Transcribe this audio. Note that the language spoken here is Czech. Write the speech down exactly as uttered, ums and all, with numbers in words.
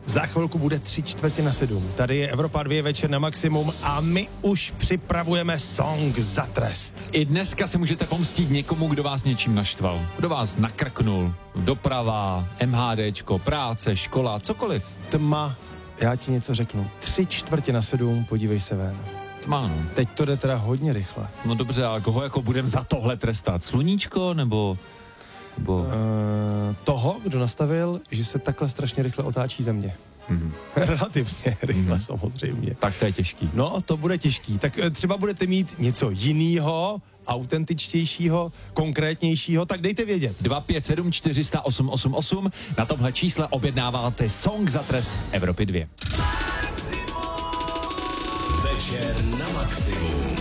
Za chvilku bude tři čtvrtě na sedm. Tady je Evropa dva večer na maximum a my už připravujeme song za trest. I dneska se můžete pomstít někomu, kdo vás něčím naštval. Kdo vás nakrknul. Doprava, MHDčko, práce, škola, cokoliv. Tma, já ti něco řeknu. Tři čtvrtě na sedm, podívej se ven. Tma, no. Teď to jde teda hodně rychle. No dobře, a koho jako budem za tohle trestat? Sluníčko nebo... nebo... Uh, toho, kdo nastavil, že se takhle strašně rychle otáčí země. Mm. Relativně rychle, Mm. samozřejmě. Tak to je těžký. No, to bude těžký. Tak eh, třeba budete mít něco jinýho, autentičtějšího, konkrétnějšího, tak dejte vědět. dva pět sedm čtyři nula osm osm osm. Na tomhle čísle objednáváte song za trest Evropy dva. Večer na maximum.